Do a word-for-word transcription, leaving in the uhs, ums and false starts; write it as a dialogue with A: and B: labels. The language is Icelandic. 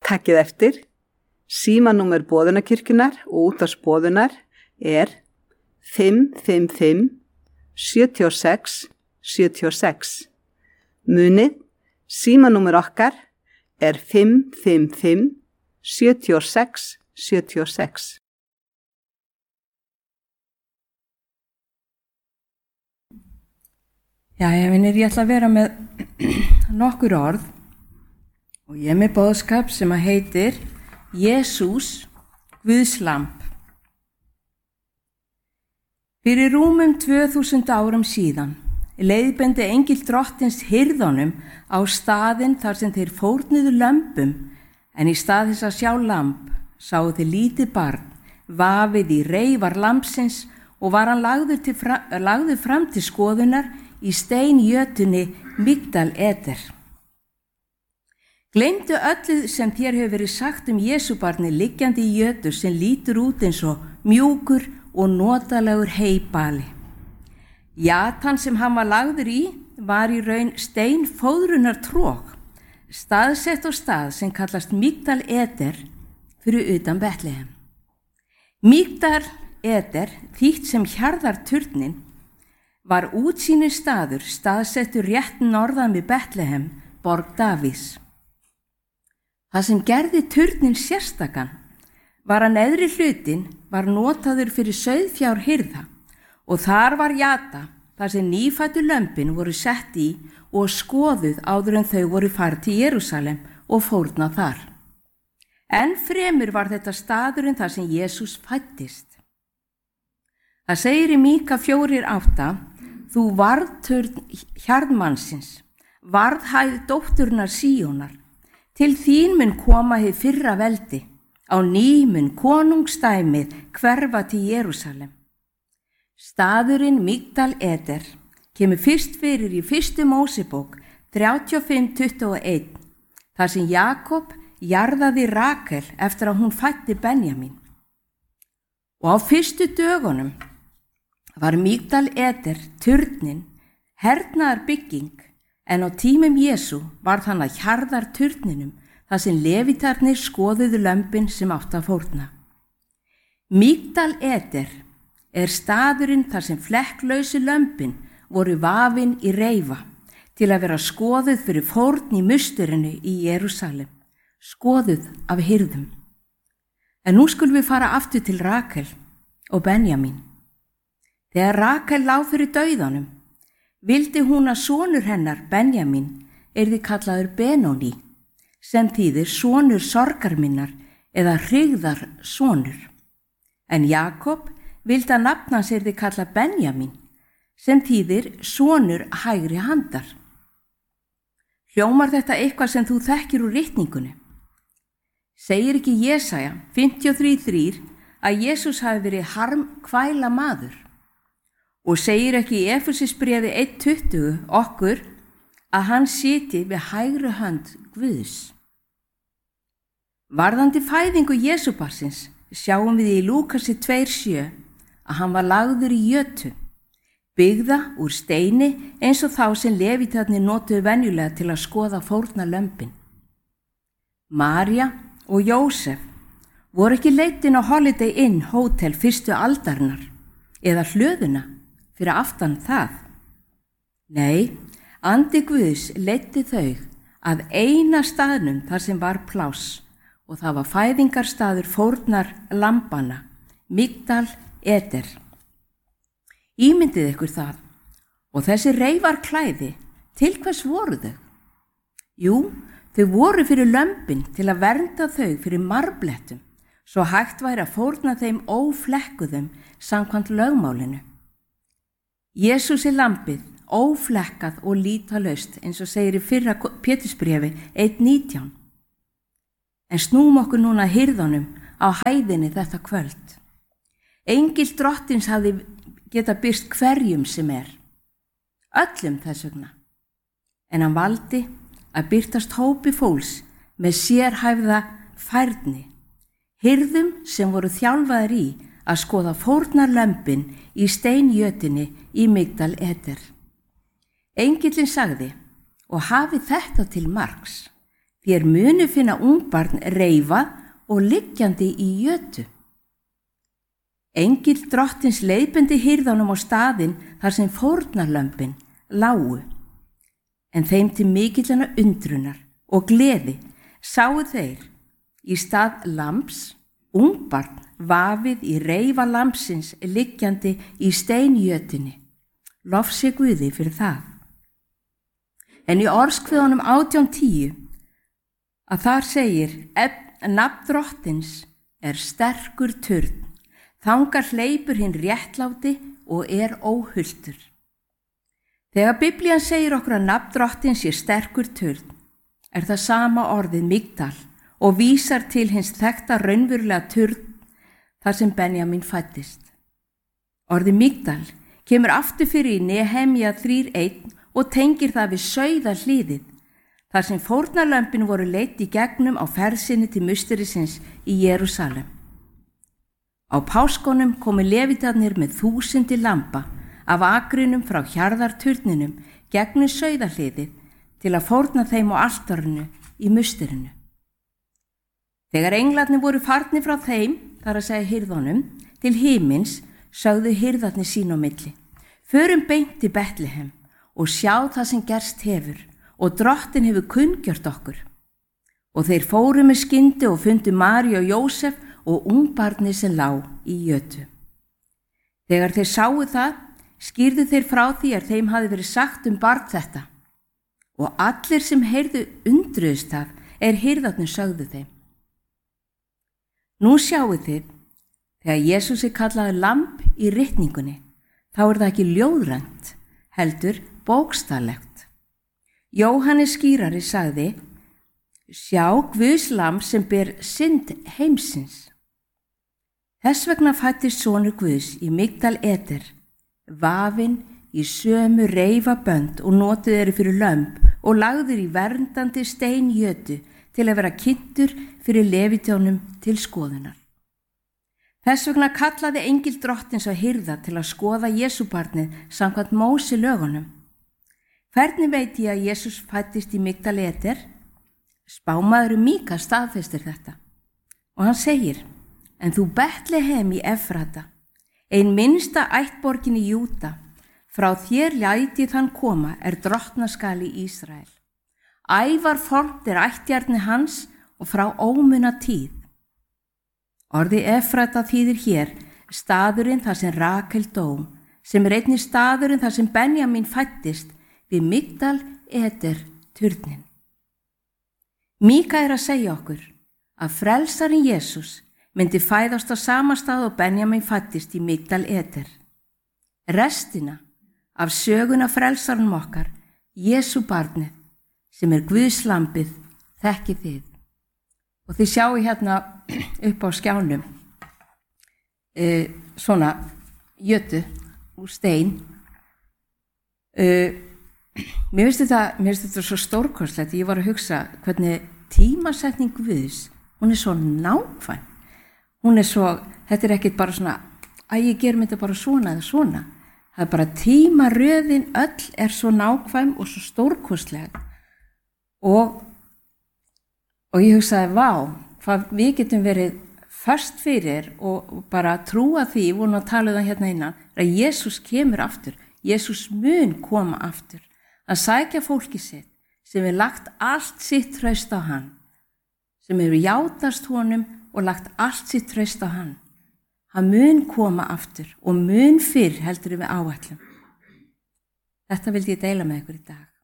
A: Takkið eftir, símanúmer Boðunarkirkjunnar og útvarpsboðunar er fimm fimm fimm sjö sex sjö sex. Munið, símanúmer okkar er fimm fimm fimm sjö sex sjö sex.
B: Jæja, vinir, ég ætla að vera með nokkur orð og ég er með boðskap sem að heitir Jesús, Guðs lamb. Fyrir rúmum tvö þúsund árum síðan leiðbeindi engill drottins hirðunum á staðinn þar sem þeir fórnuðu lömbum, en í stað þess að sjá lamb sáu þeir lítið barn vafið í reifar lambsins og var hann lagður, til fra, lagður fram til skoðunar í steinjötunni Migdal Eder. Gleymdu öllu sem þér hefur verið sagt um Jesúbarni liggjandi í jötu sem lítur út eins og mjúkur og notalegur heybali. Jatan sem hann var lagður í var í raun steinfóðrunar tróg, staðsett á stað sem kallast Migdal Eder fyrir utan Betlehem. Migdal Eder, þýtt sem hjarðarturnin, var útsýnir staður staðsettur rétt norðan við Betlehem, borg Davíðs. Það sem gerði turnin sérstakan var að neðri hlutin var notaður fyrir sauðfjárhirða og þar var jata þar sem nýfæddu lömbin voru sett í og skoðuð áður en þau voru farið til Jerúsalem og fórnað þar. Enn fremur var þetta staðurinn þar sem Jesús fæddist. Það segir í Míka fjórir átta: þú varðturn hjarðmannsins, varðhæð dótturnar Síónar, til þín mun koma hið fyrra veldi, á ný mun konungstæmið hverfa til Jerúsalem. Staðurinn Migdal Eder kemur fyrst fyrir í fyrstu Mósebók þrjátíu og fimm tuttugu og eitt, þar sem Jakob jarðaði Rakel eftir að hún fæddi Benjamín. Og á fyrstu dögunum var Migdal Eder turnin hernaðar bygging, en á tímum Jesú var þann að hjarðar turninum þar sem levítarnir skoðuðu lömbin sem átt að fórna. Migdal Eder er staðurinn þar sem flekklausu lömbin voru vafin í reifa til að vera skoðuð fyrir fórn í musturinu í Jerúsalem, skoðuð af hirðum. En nú skulum við fara aftur til Rakel og Benjamín. Þegar Rakel lá fyrir dauðanum, vildi hún að sonur hennar, Benjamín, yrði kallaður Benóní, sem þýðir sonur sorgar minnar eða hryggðar sonur. En Jakob vildi að nafn hans yrði kallað Benjamín, sem þýðir sonur hægri handar. Hljómar þetta eitthvað sem þú þekkir úr ritningunni? Segir ekki Jesaja fimmtíu og þrjú þrjú að Jesús hafi verið harmkvæla maður? Og segir ekki í Efesisbréfi eitt tuttugu okkur að hann sitji við hægri hönd Guðs? Varðandi fæðingu Jesúbarnsins sjáum við í Lúkasi tvö sjö að hann var lagður í jötu, byggða úr steini eins og þá sem levítarnir notuðu venjulega til að skoða fórna lömbin. María og Jósef voru ekki leitin á Holiday Inn hótel fyrstu aldarinnar eða hlöðuna fyrir aftan það. Nei, andi Guðs leiddi þau að eina staðnum þar sem var pláss og það var fæðingarstaður fórnar lambanna, Migdal Eder. Ímyndið ykkur það. Og þessi reifarklæði, til hvers voru þau? Jú, þau voru fyrir lömbin til að vernda þau fyrir marblettum, svo hægt væri að fórna þeim óflekkuðum samkvæmt lögmálinu. Jesús er lambið, óflekkað og lítalaust, eins og segir í fyrra Pétursbréfi eitt nítján. En snúum okkur núna að hirðunum á hæðinni þetta kvöld. Engill drottins hafði geta birst hverjum sem er, öllum þess vegna. En hann valdi að birtast hópi fólks með sérhæfða færni, hirðum sem voru þjálfaðir í að skoða fórnarlömbin í steinjötunni í Migdal Eder. Engillinn sagði, og hafi þetta til marks, Þér munu finna ungbarn reifað og liggjandi í jötu. Engill drottins leiðbeindi hirðunum á staðinn þar sem fórnarlömbin lágu. En þeim til mikillar undrunar og gleði sáu þeir í stað lambs ungbarn vafið í reifa lambsins liggjandi í steinjötunni. Lof sé Guði fyrir það. En í orðskviðunum átján tíu að þar segir nafn drottins er sterkur turn, þangað hleypur hinn réttláti og er óhultur. Þegar Biblían segir okkur að nafn drottins sé sterkur turn, er það sama orðið Migdal og vísar til hins þekkta raunverulega turn þar sem Benjamín fæddist. Orðið Migdal kemur aftur fyrir í Nehemja þrjú eitt og tengir það við sauðahliðið, þar sem fórnarlömbin voru leidd í gegnum á ferð sinni til musterisins í Jerúsalem. Á páskonum komu levítarnir með þúsundi lamba af akrinum frá hjarðarturninum gegnum sauðahliðið til að fórna þeim á altarinu í musterinu. Þegar englarnir voru farnir frá þeim, þar að segja hirðunum, til himins, sögðu hirðarnir sín á milli: förum beint til Betlehem og sjá það sem gerst hefur og drottin hefur kunngjört okkur. Og þeir fóru með skyndi og fundu Maríu og Jósef og ungbarnið sem lá í jötu. Þegar þeir sáu það, skýrðu þeir frá því að þeim hafi verið sagt um barn þetta. Og allir sem heyrðu undruðust það er hirðarnir sögðu þeim. Nú sjáu þið, þegar Jesús er kallaður lamb í ritningunni, þá er það ekki ljóðrænt, heldur bókstaflegt. Jóhannes skýrari sagði: sjá Guðs lamb sem ber synd heimsins. Þess vegna fæddist sonur Guðs í Migdal Eder, vafinn í sömu reifabönd og notuð eru fyrir lömb og lagður í verndandi steinjötu til að vera kynntur fyrir levítjónum til skoðunar. Þess vegna kallaði engill drottins á hirða til að skoða Jesúbarnið samkvæmt Móse lögunum. Hvernig veit ég að Jesús fæddist í Migdal Eder? Spámaðurinn Míka staðfestir þetta. Og hann segir: en þú Betlehem í Efrata, ein minnsta ættborgin í Júda, frá þér læti þann koma er drottnaskal í Ísrael. Ævar fornt er ættjarni hans og frá ómuna tíð. Orði Efrata þýðir hér staðurinn þar sem Rakel dó, sem er einnig staðurinn þar sem Benjamín fæddist við Migdal Eder turnin. Míka er að segja okkur að frelsarinn Jesús myndi fæðast á sama stað og Benjamín fæddist í Migdal Eder. Restina af söguna frelsarinn okkar, Jesú barnið, sem er Guðs lambið, þekkið þið. Og þið sjáu hérna upp á skjánum e, svona jötu úr stein. E, mér finnst þetta, mér finnst þetta svo stórkostlegt. Ég var að hugsa hvernig tímasetning Guðs, hún er svo nákvæm. Hún er svo, þetta er ekkit bara svona, að ég gerum þetta bara svona eða svona. Það er bara tímaröðin öll er svo nákvæm og svo stórkostleg. Og, og ég hugsaði, vá, hvað við getum verið först fyrir og bara trúa því, við vorum að tala um það hérna innan, að Jesús kemur aftur, Jesús mun koma aftur, að sækja fólki sitt sem hefur lagt allt sitt traust á hann, sem hefur játast honum og lagt allt sitt traust á hann. Hann mun koma aftur og mun fyrr heldur við áætlum. Þetta vildi ég deila með ykkur í dag.